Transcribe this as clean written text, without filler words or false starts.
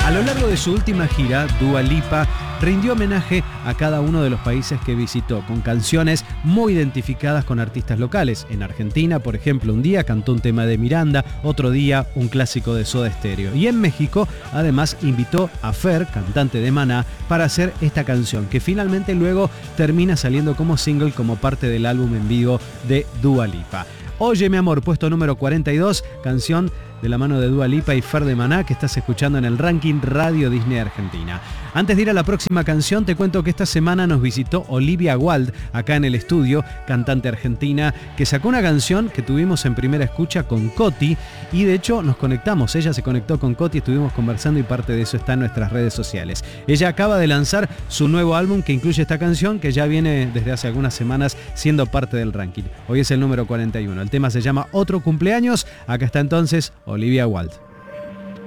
A lo largo de su última gira, Dua Lipa rindió homenaje a cada uno de los países que visitó, con canciones muy identificadas con artistas locales. En Argentina, por ejemplo, un día cantó un tema de Miranda, otro día un clásico de Soda Stereo. Y en México, además, invitó a Fer, cantante de Maná, para hacer esta canción, que finalmente luego termina saliendo como single, como parte del álbum en vivo de Dua Lipa. Oye, mi amor, puesto número 42, canción de la mano de Dua Lipa y Fer de Maná, que estás escuchando en el ranking Radio Disney Argentina. Antes de ir a la próxima canción, te cuento que esta semana nos visitó Olivia Wilde, acá en el estudio, cantante argentina, que sacó una canción que tuvimos en primera escucha con Coti, y de hecho nos conectamos, ella se conectó con Coti, estuvimos conversando y parte de eso está en nuestras redes sociales. Ella acaba de lanzar su nuevo álbum que incluye esta canción, que ya viene desde hace algunas semanas siendo parte del ranking. Hoy es el número 41, el tema se llama Otro Cumpleaños, acá está entonces Olivia Wilde.